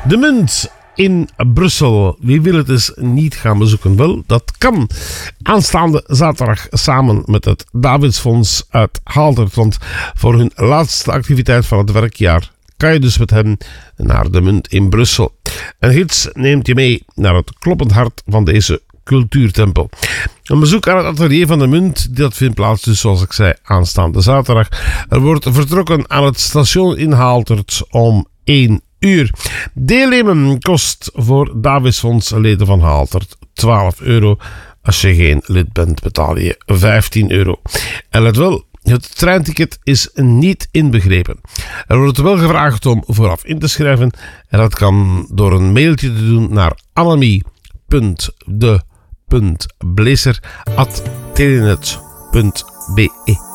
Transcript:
De Munt in Brussel. Wie wil het eens niet gaan bezoeken? Wel, dat kan. Aanstaande zaterdag samen met het Davidsfonds uit Haaldert. Want voor hun laatste activiteit van het werkjaar kan je dus met hen naar de Munt in Brussel. Een gids neemt je mee naar het kloppend hart van deze cultuurtempel. Een bezoek aan het atelier van de Munt, dat vindt plaats dus zoals ik zei aanstaande zaterdag. Er wordt vertrokken aan het station in Haaldert om 1 uur. Deelnemen kost voor Davidsfonds leden van Haaldert €12. Als je geen lid bent betaal je €15. En let wel, het treinticket is niet inbegrepen. Er wordt wel gevraagd om vooraf in te schrijven en dat kan door een mailtje te doen naar annemie.de.bleser@telenet.be.